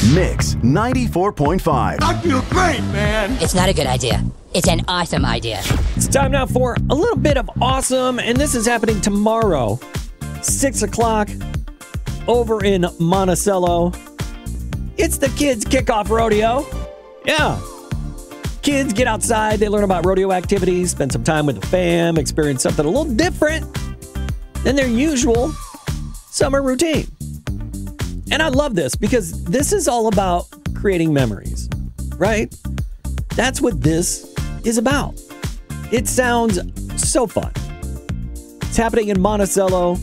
Mix 94.5. I feel great, man. It's not a good idea. It's an awesome idea. It's time now for a little bit of awesome, and this is happening tomorrow, 6 o'clock, over in Monticello. It's the Kids Kickoff Rodeo. Yeah. Kids get outside, they learn about rodeo activities, spend some time with the fam, experience something a little different than their usual summer routine. And I love this because this is all about creating memories, right? That's what this is about. It sounds so fun. It's happening in Monticello.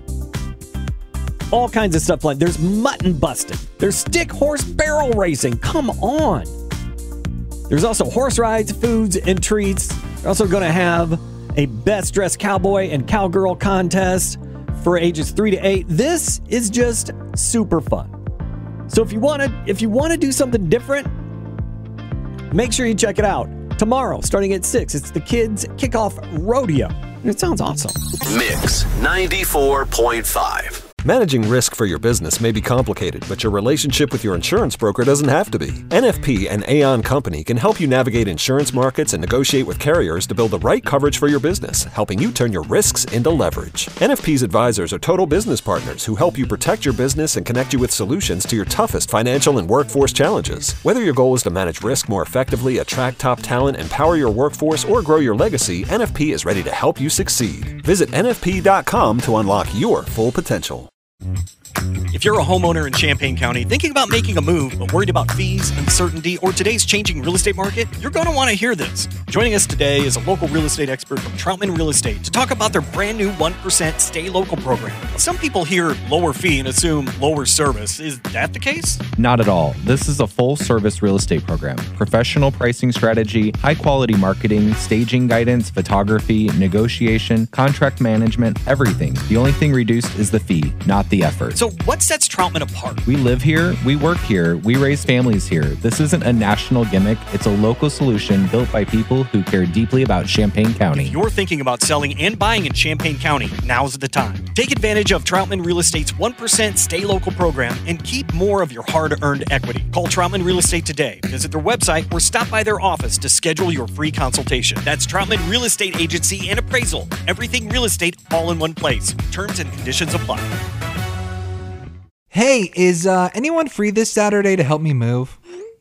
All kinds of stuff like there's mutton busting. There's stick horse barrel racing. Come on. There's also horse rides, foods, and treats. They're also going to have a best dressed cowboy and cowgirl contest for ages 3 to 8. This is just super fun. So if you want to do something different, make sure you check it out. Tomorrow, starting at 6, it's the Kids Kickoff Rodeo. It sounds awesome. Mix 94.5. Managing risk for your business may be complicated, but your relationship with your insurance broker doesn't have to be. NFP and Aon Company can help you navigate insurance markets and negotiate with carriers to build the right coverage for your business, helping you turn your risks into leverage. NFP's advisors are total business partners who help you protect your business and connect you with solutions to your toughest financial and workforce challenges. Whether your goal is to manage risk more effectively, attract top talent, empower your workforce, or grow your legacy, NFP is ready to help you succeed. Visit nfp.com to unlock your full potential. If you're a homeowner in Champaign County thinking about making a move but worried about fees, uncertainty, or today's changing real estate market, you're going to want to hear this. Joining us today is a local real estate expert from Troutman Real Estate to talk about their brand new 1% Stay Local program. Some people hear lower fee and assume lower service. Is that the case? Not at all. This is a full-service real estate program. Professional pricing strategy, high-quality marketing, staging guidance, photography, negotiation, contract management, everything. The only thing reduced is the fee, not the effort. So what sets Troutman apart? We live here, we work here, we raise families here. This isn't a national gimmick. It's a local solution built by people who care deeply about Champaign County. If you're thinking about selling and buying in Champaign County, now's the time. Take advantage of Troutman Real Estate's 1% Stay Local program and keep more of your hard-earned equity. Call Troutman Real Estate today. Visit their website or stop by their office to schedule your free consultation. That's Troutman Real Estate Agency and Appraisal. Everything real estate all in one place. Terms and conditions apply. Hey, is anyone free this Saturday to help me move?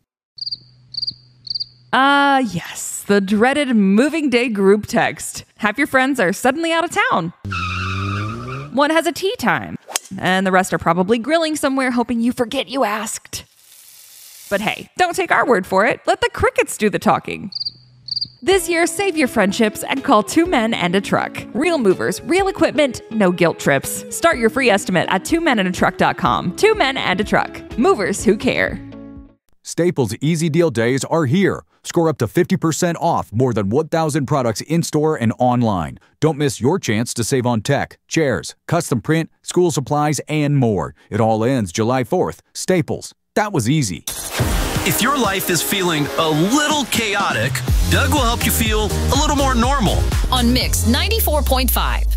Yes. The dreaded moving day group text. Half your friends are suddenly out of town. One has a tea time, and the rest are probably grilling somewhere hoping you forget you asked. But hey, don't take our word for it. Let the crickets do the talking. This year, save your friendships and call 2 Men and a Truck. Real movers, real equipment, no guilt trips. Start your free estimate at 2menandatruck.com. 2 Men and a Truck. Movers who care. Staples Easy Deal Days are here. Score up to 50% off more than 1,000 products in-store and online. Don't miss your chance to save on tech, chairs, custom print, school supplies, and more. It all ends July 4th. Staples. That was easy. If your life is feeling a little chaotic, Doug will help you feel a little more normal. On Mix 94.5.